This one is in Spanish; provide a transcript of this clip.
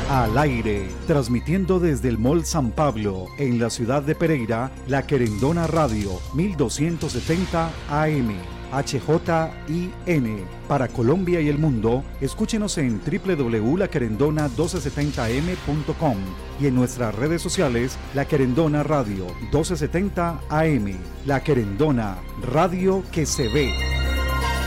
Al aire, transmitiendo desde el Mall San Pablo, en la ciudad de Pereira, La Querendona Radio, 1270 AM, HJIN. Para Colombia y el mundo, escúchenos en www.laquerendona1270am.com y en nuestras redes sociales, La Querendona Radio 1270 AM. La Querendona, radio que se ve.